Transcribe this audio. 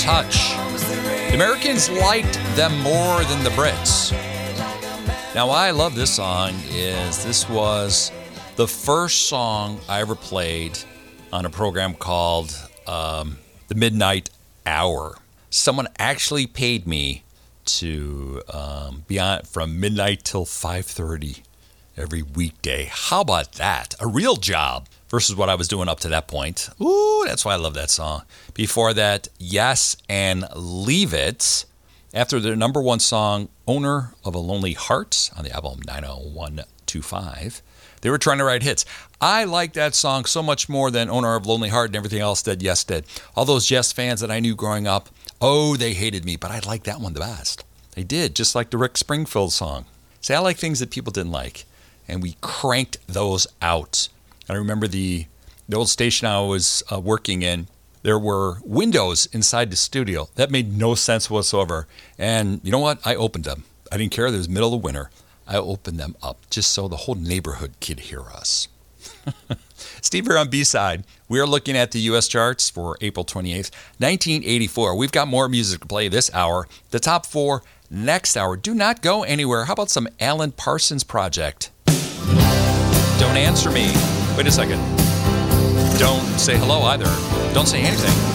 touch. The Americans liked them more than the Brits. Now, why I love this song is this was the first song I ever played on a program called The Midnight Hour. Someone actually paid me to be on from midnight till 5:30 every weekday. How about that? A real job versus what I was doing up to that point. Ooh, that's why I love that song. Before that, Yes and Leave It. After their number one song, Owner of a Lonely Heart, on the album 90125, they were trying to write hits. I like that song so much more than Owner of a Lonely Heart and everything else that Yes did. All those Yes fans that I knew growing up, oh, they hated me, but I liked that one the best. They did, just like the Rick Springfield song. See, I like things that people didn't like, and we cranked those out. I remember the old station I was working in, there were windows inside the studio. That made no sense whatsoever. And you know what? I opened them. I didn't care. It was middle of winter. I opened them up just so the whole neighborhood could hear us. Steve here on B-Side. We are looking at the U.S. charts for April 28th, 1984. We've got more music to play this hour. The top four next hour. Do not go anywhere. How about some Alan Parsons Project? Don't answer me. Wait a second. Don't say hello either. Don't say anything.